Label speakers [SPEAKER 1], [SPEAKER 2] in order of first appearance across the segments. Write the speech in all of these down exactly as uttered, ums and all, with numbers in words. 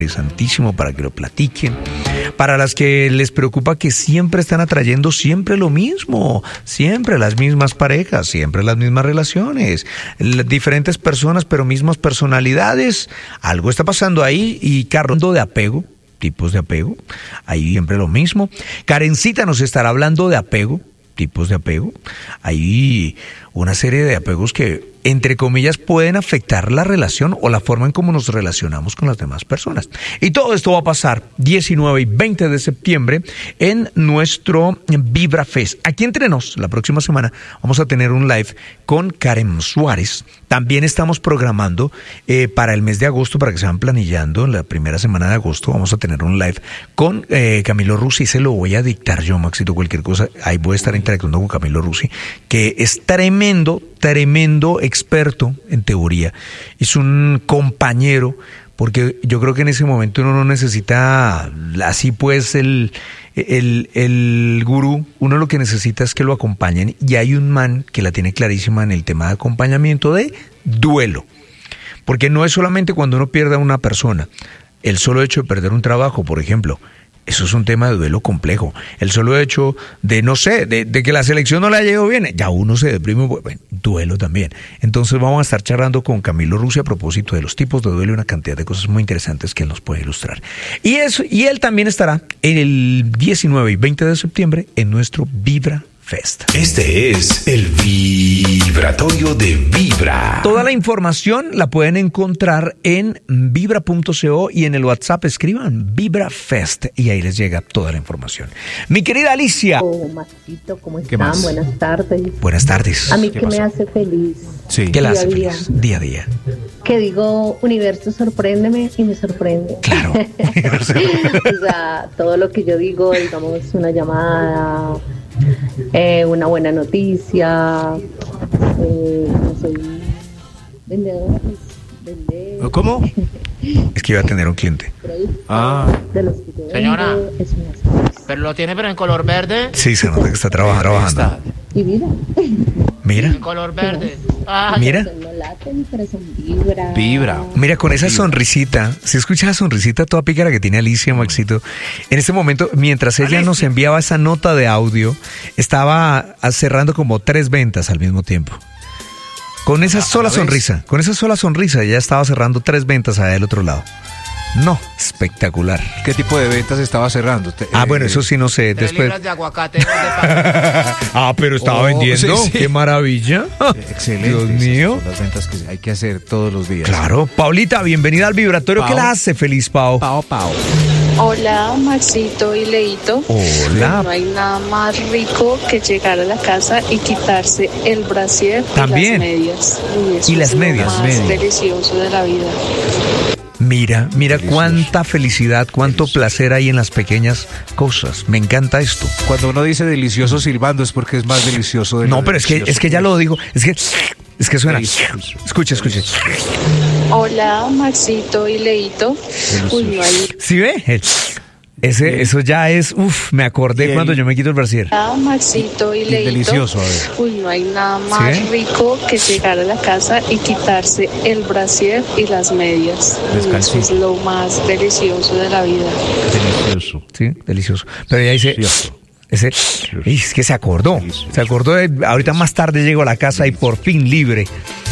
[SPEAKER 1] interesantísimo para que lo platiquen. Para las que les preocupa que siempre están atrayendo siempre lo mismo, siempre las mismas parejas, siempre las mismas relaciones, diferentes personas pero mismas personalidades. Algo está pasando ahí y Carlos de apego, tipos de apego, ahí siempre lo mismo. Karencita nos estará hablando de apego, tipos de apego. Hay una serie de apegos que, entre comillas, pueden afectar la relación o la forma en cómo nos relacionamos con las demás personas. Y todo esto va a pasar diecinueve y veinte de septiembre en nuestro Vibra Fest. Aquí entre nos, la próxima semana, vamos a tener un live con Karen Suárez. También estamos programando eh, para el mes de agosto, para que se van planillando, en la primera semana de agosto vamos a tener un live con eh, Camilo Rusi. Se lo voy a dictar yo, Maxito, cualquier cosa. Ahí voy a estar interactuando con Camilo Rusi, que es tremendo, tremendo experto en teoría. Es un compañero, porque yo creo que en ese momento uno no necesita así pues el, el, el gurú. Uno lo que necesita es que lo acompañen, y hay un man que la tiene clarísima en el tema de acompañamiento de duelo, porque no es solamente cuando uno pierde a una persona. El solo hecho de perder un trabajo, por ejemplo, eso es un tema de duelo complejo. El solo hecho de, no sé, de, de que la selección no le haya ido bien, ya uno se deprime, bueno, duelo también. Entonces vamos a estar charlando con Camilo Rusi a propósito de los tipos de duelo y una cantidad de cosas muy interesantes que él nos puede ilustrar. Y eso, y él también estará el diecinueve y veinte de septiembre en nuestro Vibra Fest.
[SPEAKER 2] Este es el Vibratorio de Vibra.
[SPEAKER 1] Toda la información la pueden encontrar en vibra punto co y en el WhatsApp escriban Vibra Fest y ahí les llega toda la información. Mi querida Alicia.
[SPEAKER 3] Oh, Maxito, ¿cómo están? Buenas tardes.
[SPEAKER 1] Buenas tardes.
[SPEAKER 3] A mí que me hace feliz.
[SPEAKER 1] Sí. ¿Qué le hace feliz? Día a día.
[SPEAKER 3] Que digo, universo, sorpréndeme, y me sorprende.
[SPEAKER 1] Claro.
[SPEAKER 3] O sea, todo lo que yo digo, digamos, una llamada, eh, una buena noticia, eh, no soy vendedora, pues, vender.
[SPEAKER 4] ¿Cómo?
[SPEAKER 1] Es que iba a tener un cliente.
[SPEAKER 4] Ah.
[SPEAKER 3] De los que yo
[SPEAKER 5] Señora,
[SPEAKER 3] vendo, es una sorpresa.
[SPEAKER 5] ¿pero lo tiene pero en color verde?
[SPEAKER 1] Sí, se nota que está trabajando. trabajando.
[SPEAKER 3] Y mira.
[SPEAKER 1] Mira.
[SPEAKER 5] En color verde. Ah,
[SPEAKER 1] Mira.
[SPEAKER 3] No late, mi corazón vibra.
[SPEAKER 4] Vibra.
[SPEAKER 1] Mira, con esa sonrisita, si escuchas la sonrisita toda pícara que tiene Alicia, Maxito, en este momento, mientras ella
[SPEAKER 5] Alicia.
[SPEAKER 1] nos enviaba esa nota de audio, estaba cerrando como tres ventas al mismo tiempo. Con esa sola sonrisa, con esa sola sonrisa, ya estaba cerrando tres ventas allá del otro lado. No, espectacular.
[SPEAKER 4] ¿Qué tipo de ventas estaba cerrando? Te-
[SPEAKER 1] Ah,
[SPEAKER 4] eh,
[SPEAKER 1] bueno, eso sí no sé.
[SPEAKER 5] tres
[SPEAKER 1] Después.
[SPEAKER 5] libras de aguacate. dos de pan.
[SPEAKER 1] Ah, pero estaba
[SPEAKER 4] Oh,
[SPEAKER 1] vendiendo.
[SPEAKER 4] sí, sí.
[SPEAKER 1] Qué maravilla.
[SPEAKER 4] eh, Excelente.
[SPEAKER 1] Dios
[SPEAKER 4] esas
[SPEAKER 1] mío.
[SPEAKER 4] son las ventas que hay que hacer todos los días.
[SPEAKER 1] Claro. Paulita, bienvenida al Vibratorio.
[SPEAKER 4] Pau.
[SPEAKER 1] ¿Qué la hace feliz, Pau?
[SPEAKER 4] Pao, pao.
[SPEAKER 6] Hola, Maxito y Leito.
[SPEAKER 1] Hola.
[SPEAKER 6] No hay nada más rico que llegar a la casa y quitarse el brasier
[SPEAKER 1] También.
[SPEAKER 6] y las medias. Y, eso
[SPEAKER 1] Y las
[SPEAKER 6] es lo
[SPEAKER 1] medias,
[SPEAKER 6] más
[SPEAKER 4] medias.
[SPEAKER 6] delicioso de la vida.
[SPEAKER 1] Mira, mira
[SPEAKER 4] Delicioso.
[SPEAKER 1] cuánta felicidad, cuánto placer hay en las pequeñas cosas. Me encanta esto.
[SPEAKER 4] Cuando uno dice delicioso silbando es porque es más delicioso de lo
[SPEAKER 1] No, pero es que,
[SPEAKER 4] delicioso
[SPEAKER 1] es que ya lo digo. Es que, es que suena.
[SPEAKER 4] Delicioso.
[SPEAKER 1] Escucha, escucha.
[SPEAKER 6] Hola, Maxito y Leito. Uy, no hay
[SPEAKER 1] ¿Sí ve? Ese, eso ya es, uff, me acordé
[SPEAKER 4] Y el-
[SPEAKER 1] cuando yo me quito el brasier.
[SPEAKER 6] nada, Maxito y
[SPEAKER 4] Y
[SPEAKER 6] Leito.
[SPEAKER 4] delicioso, a ver.
[SPEAKER 6] Uy, no hay nada más
[SPEAKER 1] ¿Sí?
[SPEAKER 6] rico que llegar a la casa y quitarse el brasier y las medias. Y eso
[SPEAKER 4] Descalcito.
[SPEAKER 6] es lo más delicioso de la vida.
[SPEAKER 4] Delicioso.
[SPEAKER 1] Sí, delicioso. Pero ya dice,
[SPEAKER 4] Delicioso.
[SPEAKER 1] ese, ey, es que se acordó.
[SPEAKER 4] Delicioso.
[SPEAKER 1] Se acordó de, ahorita más tarde llego a la casa y por fin libre.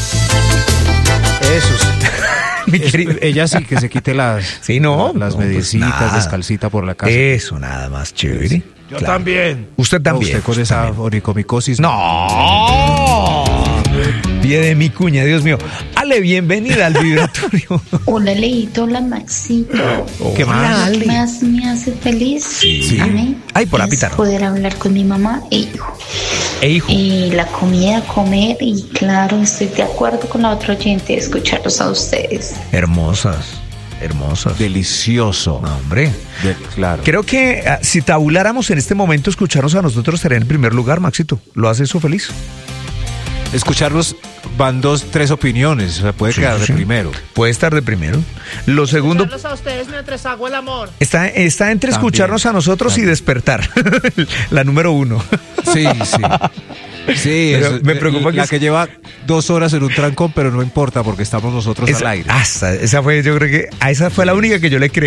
[SPEAKER 4] Eso sí.
[SPEAKER 1] Mi
[SPEAKER 4] Es-
[SPEAKER 1] querido.
[SPEAKER 4] ella sí que se quite las,
[SPEAKER 1] Sí, no,
[SPEAKER 4] las
[SPEAKER 1] no, pues
[SPEAKER 4] mediecitas,
[SPEAKER 1] nada.
[SPEAKER 4] descalcita por la casa.
[SPEAKER 1] Eso, nada más chévere.
[SPEAKER 4] Yo
[SPEAKER 1] Claro.
[SPEAKER 4] también.
[SPEAKER 1] Usted
[SPEAKER 4] No,
[SPEAKER 1] también.
[SPEAKER 4] usted con
[SPEAKER 1] usted
[SPEAKER 4] esa
[SPEAKER 1] también.
[SPEAKER 4] onicomicosis.
[SPEAKER 1] No. Pie de mi cuña, Dios mío. Ale, bienvenida al Vibratorio.
[SPEAKER 7] Hola, Leito, hola, Maxito.
[SPEAKER 4] ¿Qué más?
[SPEAKER 7] Lo que más me hace feliz
[SPEAKER 1] Sí.
[SPEAKER 7] a mí
[SPEAKER 1] Ay, por
[SPEAKER 7] es
[SPEAKER 1] apitar.
[SPEAKER 7] poder hablar con mi mamá e hijo.
[SPEAKER 1] E hijo.
[SPEAKER 7] Y la comida, comer, y claro, estoy de acuerdo con la otra oyente de escucharlos a ustedes.
[SPEAKER 1] Hermosas, hermosas.
[SPEAKER 4] Delicioso.
[SPEAKER 1] No, hombre.
[SPEAKER 4] De- claro.
[SPEAKER 1] Creo que ah, si tabuláramos en este momento, escucharnos a nosotros estaría en primer lugar, Maxito. ¿Lo hace eso feliz?
[SPEAKER 4] Escucharlos van dos, tres opiniones. O sea, puede
[SPEAKER 1] Sí,
[SPEAKER 4] quedar
[SPEAKER 1] sí,
[SPEAKER 4] de
[SPEAKER 1] sí.
[SPEAKER 4] primero.
[SPEAKER 1] Puede estar de primero. Lo segundo
[SPEAKER 5] Escucharlos a ustedes mientras hago el amor.
[SPEAKER 1] está, está entre
[SPEAKER 4] También,
[SPEAKER 1] escucharnos a nosotros y
[SPEAKER 4] también.
[SPEAKER 1] despertar. La número uno.
[SPEAKER 4] Sí, sí. Sí,
[SPEAKER 1] Pero
[SPEAKER 4] eso-
[SPEAKER 1] me preocupa que
[SPEAKER 4] la
[SPEAKER 1] es-
[SPEAKER 4] que lleva dos horas en un trancón, pero no importa porque estamos nosotros
[SPEAKER 1] Esa,
[SPEAKER 4] al aire.
[SPEAKER 1] hasta, esa fue, yo creo que a esa fue la única que yo le creí.